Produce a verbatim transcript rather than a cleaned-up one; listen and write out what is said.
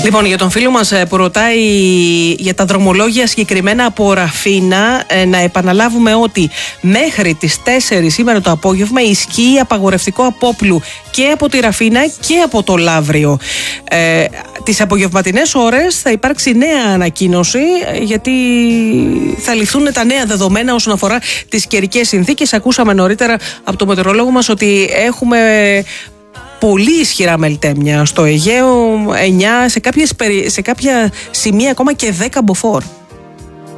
Λοιπόν, για τον φίλο μας που ρωτάει για τα δρομολόγια συγκεκριμένα από Ραφίνα, να επαναλάβουμε ότι μέχρι τις τέσσερις σήμερα το απόγευμα ισχύει απαγορευτικό απόπλου και από τη Ραφίνα και από το Λαύριο. Ε, τις απογευματινές ώρες θα υπάρξει νέα ανακοίνωση, γιατί θα ληφθούν τα νέα δεδομένα όσον αφορά τις καιρικές συνθήκες. Ακούσαμε νωρίτερα από το μετεωρολόγο μας ότι έχουμε πολύ ισχυρά μελτέμια στο Αιγαίο, εννιά, σε, κάποιες, σε κάποια σημεία ακόμα και δέκα μποφόρ.